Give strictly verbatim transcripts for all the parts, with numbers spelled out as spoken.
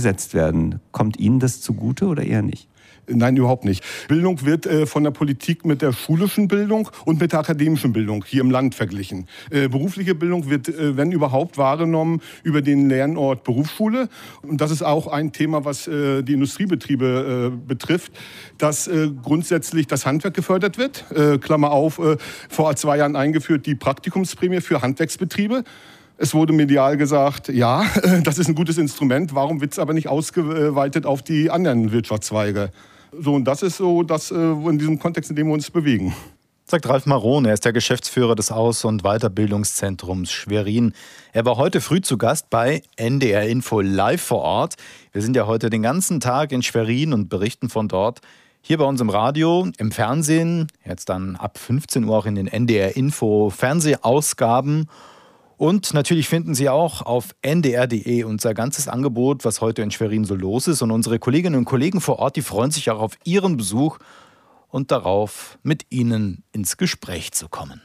gesetzt werden. Kommt Ihnen das zugute oder eher nicht? Nein, überhaupt nicht. Bildung wird äh, von der Politik mit der schulischen Bildung und mit der akademischen Bildung hier im Land verglichen. Äh, berufliche Bildung wird, äh, wenn überhaupt, wahrgenommen über den Lernort Berufsschule. Und das ist auch ein Thema, was äh, die Industriebetriebe äh, betrifft, dass äh, grundsätzlich das Handwerk gefördert wird. Äh, Klammer auf, äh, vor zwei Jahren eingeführt die Praktikumsprämie für Handwerksbetriebe. Es wurde medial gesagt, ja, das ist ein gutes Instrument. Warum wird es aber nicht ausgeweitet auf die anderen Wirtschaftszweige? So, und das ist so das, in diesem Kontext, in dem wir uns bewegen. Sagt Ralf Maron, er ist der Geschäftsführer des Aus- und Weiterbildungszentrums Schwerin. Er war heute früh zu Gast bei N D R Info live vor Ort. Wir sind ja heute den ganzen Tag in Schwerin und berichten von dort. Hier bei uns im Radio, im Fernsehen, jetzt dann ab fünfzehn Uhr auch in den N D R Info Fernsehausgaben. Und natürlich finden Sie auch auf n d r punkt d e unser ganzes Angebot, was heute in Schwerin so los ist. Und unsere Kolleginnen und Kollegen vor Ort, die freuen sich auch auf Ihren Besuch und darauf, mit Ihnen ins Gespräch zu kommen.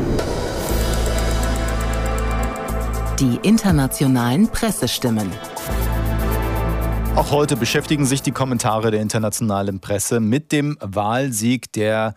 Die internationalen Pressestimmen. Auch heute beschäftigen sich die Kommentare der internationalen Presse mit dem Wahlsieg der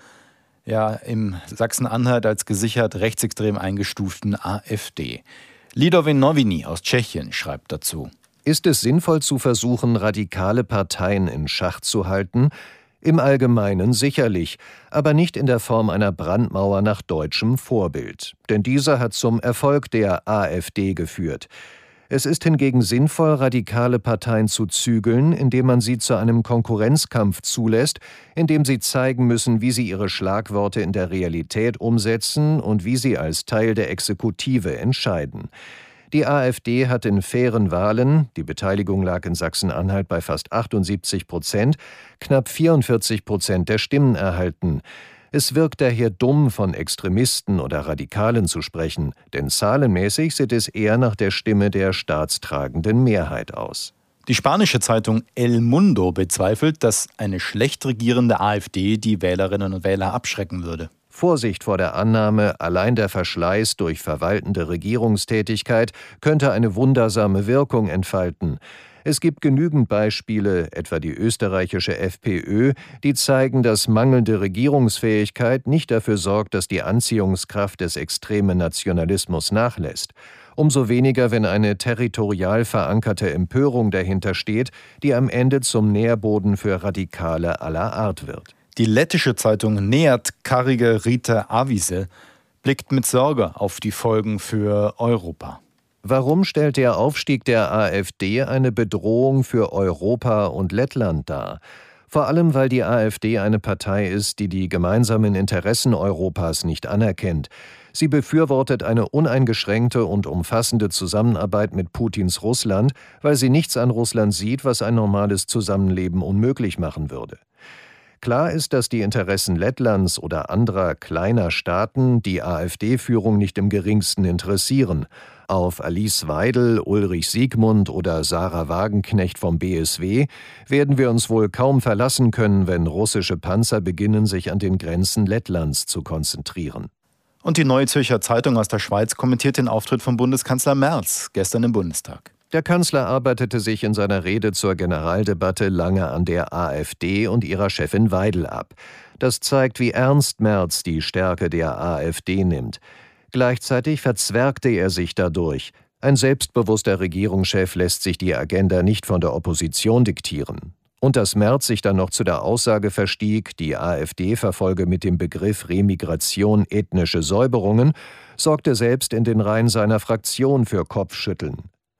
ja im Sachsen-Anhalt als gesichert rechtsextrem eingestuften AfD. Lidovin Noviny aus Tschechien schreibt dazu: Ist es sinnvoll zu versuchen, radikale Parteien in Schach zu halten? Im Allgemeinen sicherlich, aber nicht in der Form einer Brandmauer nach deutschem Vorbild. Denn dieser hat zum Erfolg der AfD geführt. Es ist hingegen sinnvoll, radikale Parteien zu zügeln, indem man sie zu einem Konkurrenzkampf zulässt, indem sie zeigen müssen, wie sie ihre Schlagworte in der Realität umsetzen und wie sie als Teil der Exekutive entscheiden. Die AfD hat in fairen Wahlen, die Beteiligung lag in Sachsen-Anhalt bei fast achtundsiebzig Prozent, knapp vierundvierzig Prozent der Stimmen erhalten. Es wirkt daher dumm, von Extremisten oder Radikalen zu sprechen, denn zahlenmäßig sieht es eher nach der Stimme der staatstragenden Mehrheit aus. Die spanische Zeitung El Mundo bezweifelt, dass eine schlecht regierende AfD die Wählerinnen und Wähler abschrecken würde. Vorsicht vor der Annahme, allein der Verschleiß durch verwaltende Regierungstätigkeit könnte eine wundersame Wirkung entfalten. Es gibt genügend Beispiele, etwa die österreichische FPÖ, die zeigen, dass mangelnde Regierungsfähigkeit nicht dafür sorgt, dass die Anziehungskraft des extremen Nationalismus nachlässt. Umso weniger, wenn eine territorial verankerte Empörung dahinter steht, die am Ende zum Nährboden für Radikale aller Art wird. Die lettische Zeitung Neat Karige Rita Avise blickt mit Sorge auf die Folgen für Europa. Warum stellt der Aufstieg der AfD eine Bedrohung für Europa und Lettland dar? Vor allem, weil die AfD eine Partei ist, die die gemeinsamen Interessen Europas nicht anerkennt. Sie befürwortet eine uneingeschränkte und umfassende Zusammenarbeit mit Putins Russland, weil sie nichts an Russland sieht, was ein normales Zusammenleben unmöglich machen würde. Klar ist, dass die Interessen Lettlands oder anderer kleiner Staaten die AfD-Führung nicht im geringsten interessieren. Auf Alice Weidel, Ulrich Siegmund oder Sarah Wagenknecht vom B S W werden wir uns wohl kaum verlassen können, wenn russische Panzer beginnen, sich an den Grenzen Lettlands zu konzentrieren. Und die Neue Zürcher Zeitung aus der Schweiz kommentiert den Auftritt von Bundeskanzler Merz gestern im Bundestag. Der Kanzler arbeitete sich in seiner Rede zur Generaldebatte lange an der AfD und ihrer Chefin Weidel ab. Das zeigt, wie ernst Merz die Stärke der AfD nimmt. Gleichzeitig verzwergte er sich dadurch. Ein selbstbewusster Regierungschef lässt sich die Agenda nicht von der Opposition diktieren. Und dass Merz sich dann noch zu der Aussage verstieg, die AfD verfolge mit dem Begriff Remigration ethnische Säuberungen, sorgte selbst in den Reihen seiner Fraktion für Kopfschütteln.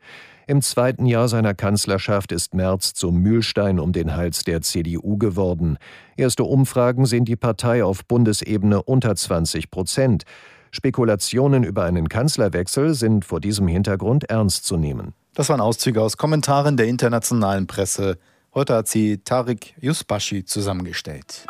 Im zweiten Jahr seiner Kanzlerschaft ist Merz zum Mühlstein um den Hals der C D U geworden. Erste Umfragen sehen die Partei auf Bundesebene unter zwanzig Prozent. Spekulationen über einen Kanzlerwechsel sind vor diesem Hintergrund ernst zu nehmen. Das waren Auszüge aus Kommentaren der internationalen Presse. Heute hat sie Tarık Yüzbaşı zusammengestellt.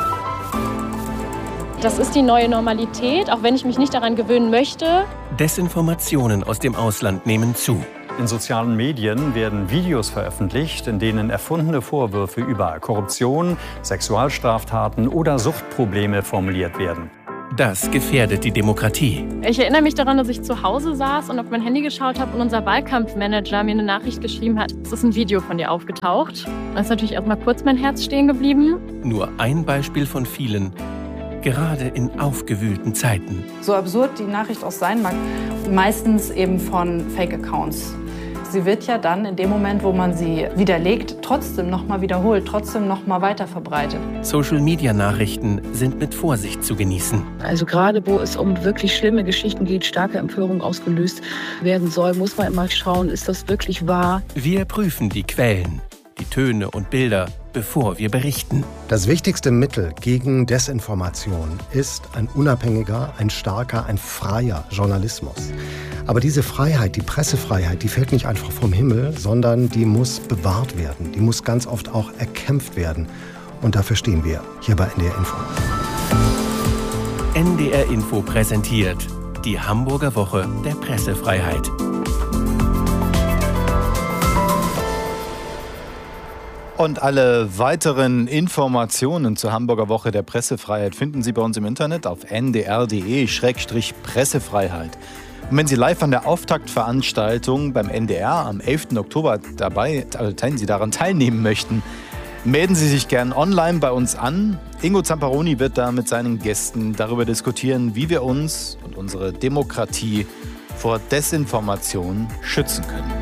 Das ist die neue Normalität, auch wenn ich mich nicht daran gewöhnen möchte. Desinformationen aus dem Ausland nehmen zu. In sozialen Medien werden Videos veröffentlicht, in denen erfundene Vorwürfe über Korruption, Sexualstraftaten oder Suchtprobleme formuliert werden. Das gefährdet die Demokratie. Ich erinnere mich daran, dass ich zu Hause saß und auf mein Handy geschaut habe und unser Wahlkampfmanager mir eine Nachricht geschrieben hat, es ist ein Video von dir aufgetaucht. Da ist natürlich erstmal kurz mein Herz stehen geblieben. Nur ein Beispiel von vielen, gerade in aufgewühlten Zeiten. So absurd die Nachricht auch sein mag, meistens eben von Fake-Accounts. Sie wird ja dann in dem Moment, wo man sie widerlegt, trotzdem nochmal wiederholt, trotzdem nochmal weiterverbreitet. Social-Media-Nachrichten sind mit Vorsicht zu genießen. Also gerade wo es um wirklich schlimme Geschichten geht, starke Empörung ausgelöst werden soll, muss man immer schauen, ist das wirklich wahr? Wir prüfen die Quellen, die Töne und Bilder, bevor wir berichten. Das wichtigste Mittel gegen Desinformation ist ein unabhängiger, ein starker, ein freier Journalismus. Aber diese Freiheit, die Pressefreiheit, die fällt nicht einfach vom Himmel, sondern die muss bewahrt werden. Die muss ganz oft auch erkämpft werden. Und dafür stehen wir hier bei N D R Info. N D R Info präsentiert die Hamburger Woche der Pressefreiheit. Und alle weiteren Informationen zur Hamburger Woche der Pressefreiheit finden Sie bei uns im Internet auf n d r punkt d e slash pressefreiheit. Und wenn Sie live an der Auftaktveranstaltung beim N D R am elften Oktober dabei, also wenn Sie daran teilnehmen möchten, melden Sie sich gern online bei uns an. Ingo Zamparoni wird da mit seinen Gästen darüber diskutieren, wie wir uns und unsere Demokratie vor Desinformation schützen können.